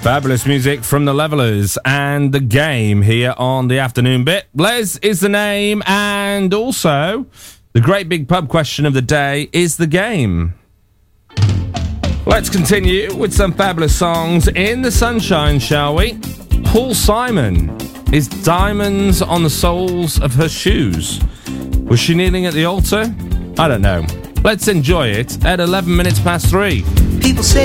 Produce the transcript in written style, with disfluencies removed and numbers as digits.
Fabulous music from the Levellers and The Game here on the afternoon bit. Les is the name, and also the great big pub question of the day is The Game. Let's continue with some fabulous songs in the sunshine, shall we? Paul Simon is Diamonds on the Soles of Her Shoes. Was she kneeling at the altar? I don't know. Let's enjoy it at 11 minutes past 3. People say